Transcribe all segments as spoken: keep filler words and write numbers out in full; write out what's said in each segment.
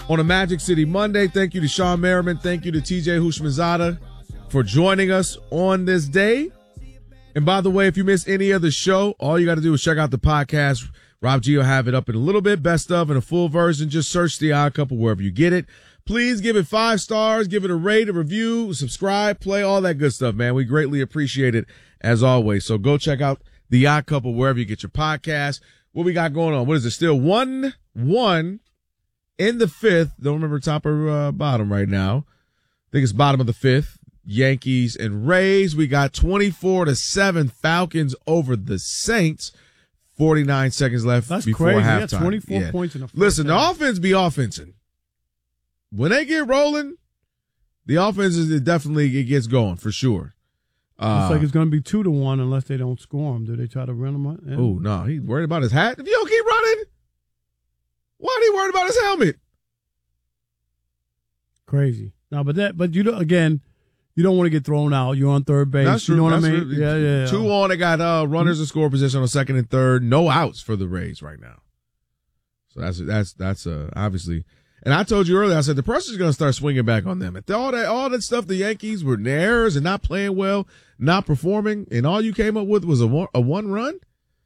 on a Magic City Monday. Thank you to Sean Merriman. Thank you to T J Houshmandzadeh for joining us on this day. And by the way, if you miss any of the show, all you got to do is check out the podcast. Rob G will have it up in a little bit, best of and a full version. Just search The Odd Couple wherever you get it. Please give it five stars, give it a rate, a review, subscribe, play, all that good stuff, man. We greatly appreciate it as always. So go check out The Odd Couple wherever you get your podcast. What we got going on? What is it? Still one one in the fifth. Don't remember top or uh, bottom right now. I think it's bottom of the fifth. Yankees and Rays. We got twenty-four to seven Falcons over the Saints. forty-nine seconds left That's before crazy. halftime. Yeah, twenty-four yeah. points in the first Listen, half. the offense be offensing. When they get rolling, the offense is it definitely it gets going for sure. Uh, Looks like it's going to be two to one unless they don't score him. Do they try to run him? Yeah. Oh no, he's worried about his hat. If you don't keep running, why are he worried about his helmet? Crazy. No, but that, but you don't. Again, you don't want to get thrown out. You're on third base. That's true. You know what That's I mean? true. Yeah, yeah, yeah. Two on. They got uh, runners in score position on second and third. No outs for the Rays right now. So that's that's that's uh, obviously. And I told you earlier, I said the pressure's going to start swinging back on them. If all that all that stuff, the Yankees were in errors and not playing well, not performing, and all you came up with was a one, a one run.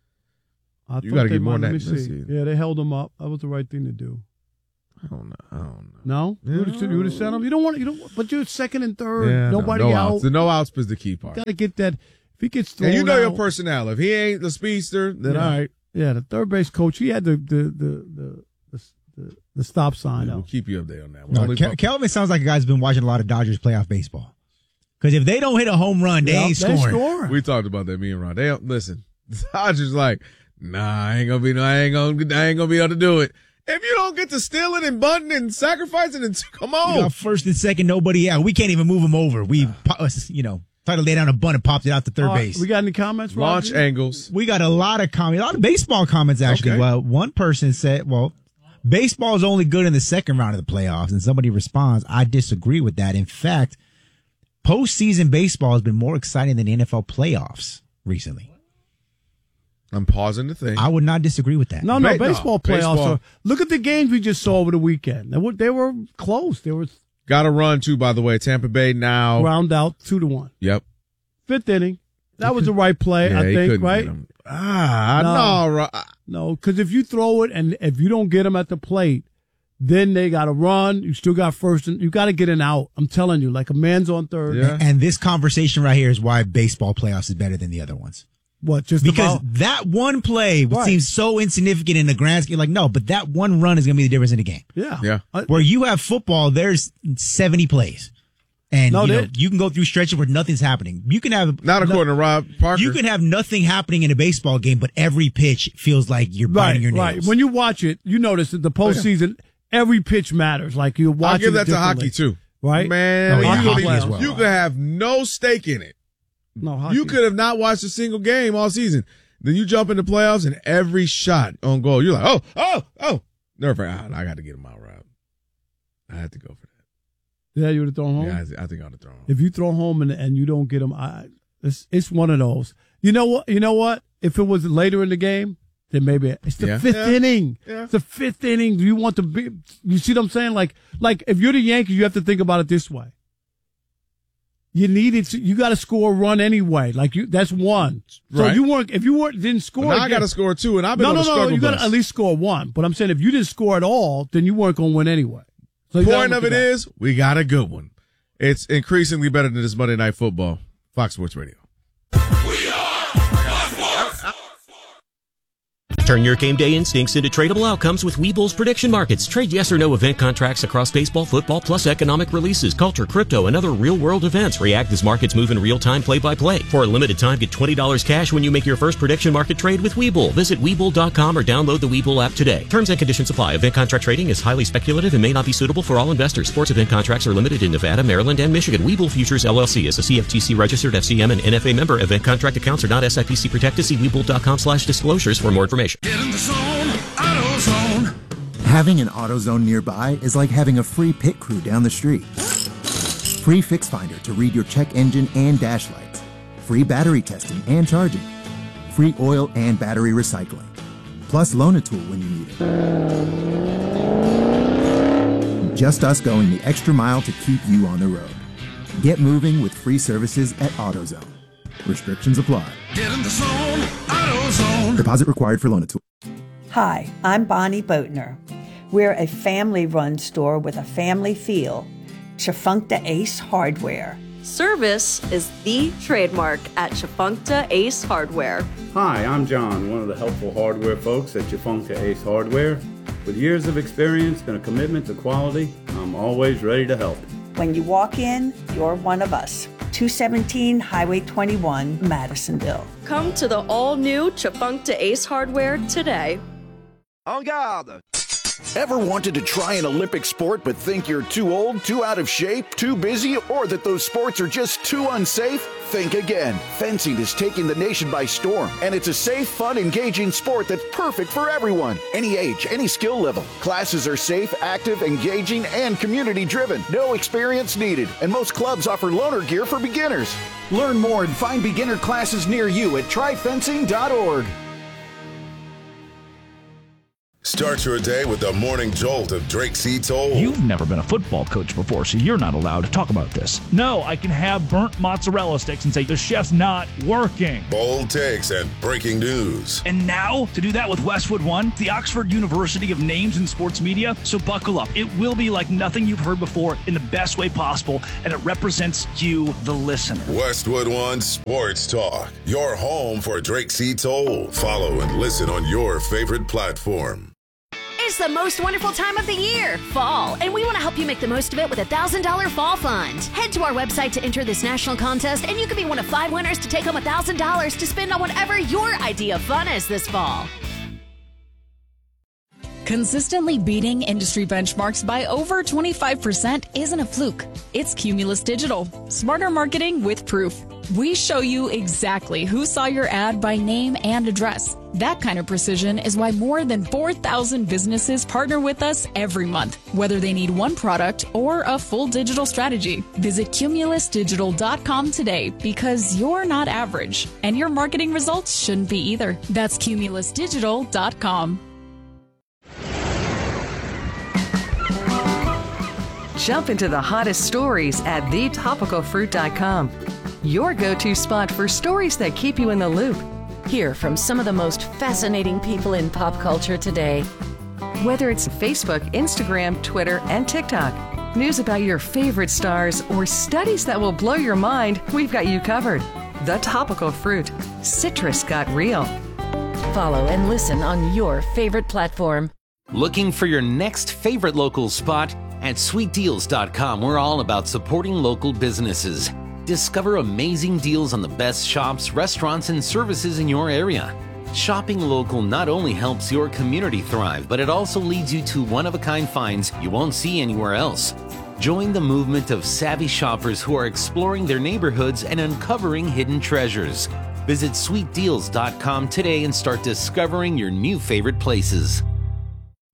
I You got to get more might- than that. let me see. Yeah, they held him up. That was the right thing to do. I don't know. I don't know. No, you would have you would have sent him. You don't want. You don't. But you're second and third. Yeah, nobody no, no out. outs. The no outs is the key part. Got to get that. If he gets thrown And you know out, your personnel. If he ain't the speedster, then Yeah. all right. Yeah, the third base coach. He had the the the the the, the, the stop sign We'll out. keep you up there on that one. No, Only Kel- pump- Kelvin sounds like a guy's been watching a lot of Dodgers playoff baseball. Because if they don't hit a home run, they Yeah, ain't they scoring. scoring. We talked about that, me and Ron. They don't, listen, Dodgers like, nah, I ain't gonna be, no, I ain't gonna, I ain't gonna be able to do it. If you don't get to stealing and bunting and sacrificing, and come on. You got first and second, nobody out. We can't even move him over. We, po- you know, tried to lay down a bunt and popped it out to third All right, base. we got any comments? Launch Roger? angles. We got a lot of comments, a lot of baseball comments actually. Okay. Well, one person said, well, baseball is only good in the second round of the playoffs, and somebody responds, I disagree with that. In fact, postseason baseball has been more exciting than the N F L playoffs recently. I'm pausing to think. I would not disagree with that. No, no, Ba- no, baseball playoffs. baseball. Are, look at the games we just saw over the weekend. They were, they were close. They were Got to run too, by the way. Tampa Bay now. round out two to one. Yep. Fifth inning. That was the right play, Yeah, I he think, couldn't right? get him. Ah, No. no. Ro- No, because if you throw it and if you don't get them at the plate, then they got to run. You still got first, and you got to get an out. I'm telling you, like a man's on third. Yeah. And this conversation right here is why baseball playoffs is better than the other ones. What? Just Because about? that one play Right. seems so insignificant in the grand scheme. Like, no, but that one run is going to be the difference in the game. Yeah. Yeah. I- Where you have football, there's seventy plays. And No, you, know, they- you can go through stretches where nothing's happening. You can have Not according to Rob Parker. You can have nothing happening in a baseball game, but every pitch feels like you're biting Right, your nails. right. When you watch it, you notice that the postseason, every pitch matters. Like you're I'll watching. give that it to differently. hockey too. Right? Man, Oh, yeah, you, hockey could, as well. you could have no stake in it. No, hockey. You could have not watched a single game all season. Then you jump in the playoffs and every shot on goal, you're like, oh, oh, oh. Never, I, I got to get him out, Rob. I had to go for that. Yeah, you would have thrown home. Yeah, I, I think I would have thrown him. If you throw home and, and you don't get them, I, it's it's one of those. You know what? You know what? If it was later in the game, then maybe it's the Yeah. fifth Yeah. inning. Yeah. It's the fifth inning. Do you want to be? You see what I'm saying? Like like if you're the Yankees, you have to think about it this way. You needed to, you got to score a run anyway. Like you, that's one. So Right. you weren't if you weren't didn't score. But now I again- got to score two, and I've been no, on no, the no, struggle you got to bus. at least score one. But I'm saying if you didn't score at all, then you weren't going to win anyway. So you gotta Point look of at it that. is, we got a good one. It's increasingly better than this Monday Night Football. Fox Sports Radio. Turn your game day instincts into tradable outcomes with Webull's prediction markets. Trade yes or no event contracts across baseball, football, plus economic releases, culture, crypto, and other real-world events. React as markets move in real time, play-by-play. For a limited time, get twenty dollars cash when you make your first prediction market trade with Webull. Visit Webull dot com or download the Webull app today. Terms and conditions apply. Event contract trading is highly speculative and may not be suitable for all investors. Sports event contracts are limited in Nevada, Maryland, and Michigan. Webull Futures, L L C is a C F T C-registered F C M and N F A member. Event contract accounts are not S I P C protected. See Webull dot com slash disclosures for more information. Get in the zone, AutoZone. Having an AutoZone nearby is like having a free pit crew down the street. Free Fix Finder to read your check engine and dash lights. Free battery testing and charging. Free oil and battery recycling. Plus loan a tool when you need it. just us going the extra mile to keep you on the road. Get moving with free services at AutoZone. Restrictions apply. Get in the zone, AutoZone. Deposit required for loan tool. Hi, I'm Bonnie Boatner. We're a family-run store with a family feel. Chafuncta Ace Hardware. Service is the trademark at Chafuncta Ace Hardware. Hi, I'm John, one of the helpful hardware folks at Chafuncta Ace Hardware. With years of experience and a commitment to quality, I'm always ready to help. When you walk in, you're one of us. two seventeen Highway twenty-one, Madisonville. Come to the all-new Chafuncta Ace Hardware today. En garde! Ever wanted to try an Olympic sport but think you're too old, too out of shape, too busy, or that those sports are just too unsafe? Think again. Fencing is taking the nation by storm, and it's a safe, fun, engaging sport that's perfect for everyone. Any age, any skill level. Classes are safe, active, engaging, and community-driven. No experience needed, and most clubs offer loaner gear for beginners. Learn more and find beginner classes near you at try fencing dot org. Start your day with the morning jolt of Drake Seats Old. You've never been a football coach before, so you're not allowed to talk about this. No, I can have burnt mozzarella sticks and say the chef's not working. Bold takes and breaking news. And now, to do that with Westwood One, the Oxford University of names in sports media, so buckle up. It will be like nothing you've heard before in the best way possible, and it represents you, the listener. Westwood One Sports Talk, your home for Drake Seats Old. Follow and listen on your favorite platform. It's the most wonderful time of the year, fall, and we want to help you make the most of it with a one thousand dollars Fall Fund. Head to our website to enter this national contest, and you could be one of five winners to take home one thousand dollars to spend on whatever your idea of fun is this fall. Consistently beating industry benchmarks by over twenty-five percent isn't a fluke. It's Cumulus Digital. Smarter marketing with proof. We show you exactly who saw your ad by name and address. That kind of precision is why more than four thousand businesses partner with us every month, whether they need one product or a full digital strategy. Visit cumulus digital dot com today, because you're not average, and your marketing results shouldn't be either. That's cumulus digital dot com. Jump into the hottest stories at the topical fruit dot com. Your go-to spot for stories that keep you in the loop. Hear from some of the most fascinating people in pop culture today. Whether it's Facebook, Instagram, Twitter, and TikTok, news about your favorite stars, or studies that will blow your mind, we've got you covered. The Topical Fruit. Citrus got real. Follow and listen on your favorite platform. Looking for your next favorite local spot? At sweet deals dot com, we're all about supporting local businesses. Discover amazing deals on the best shops, restaurants, and services in your area. Shopping local not only helps your community thrive, but it also leads you to one-of-a-kind finds you won't see anywhere else. Join the movement of savvy shoppers who are exploring their neighborhoods and uncovering hidden treasures. Visit sweet deals dot com today and start discovering your new favorite places.